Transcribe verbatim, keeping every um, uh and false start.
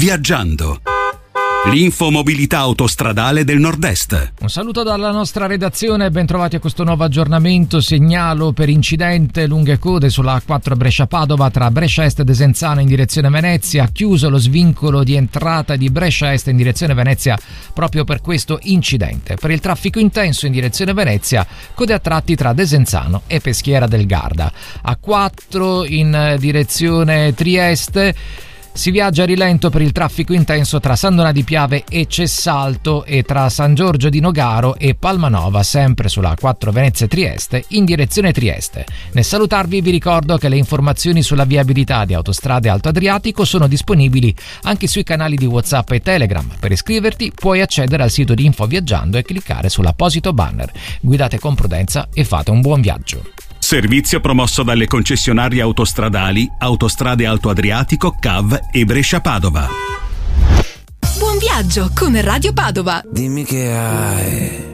Viaggiando. L'infomobilità autostradale del Nord-Est. Un saluto dalla nostra redazione e ben trovati a questo nuovo aggiornamento. Segnalo per incidente lunghe code sulla A quattro Brescia-Padova tra Brescia Est e Desenzano in direzione Venezia. Chiuso lo svincolo di entrata di Brescia Est in direzione Venezia proprio per questo incidente. Per il traffico intenso in direzione Venezia, code a tratti tra Desenzano e Peschiera del Garda. A quattro in direzione Trieste. Si viaggia a rilento per il traffico intenso tra San Donà di Piave e Cessalto e tra San Giorgio di Nogaro e Palmanova, sempre sulla A quattro Venezia-Trieste in direzione Trieste. Nel salutarvi vi ricordo che le informazioni sulla viabilità di Autostrade Alto Adriatico sono disponibili anche sui canali di WhatsApp e Telegram. Per iscriverti puoi accedere al sito di Info Viaggiando e cliccare sull'apposito banner. Guidate con prudenza e fate un buon viaggio. Servizio promosso dalle concessionarie autostradali Autostrade Alto Adriatico, C A V e Brescia-Padova. Buon viaggio con Radio Padova. Dimmi che hai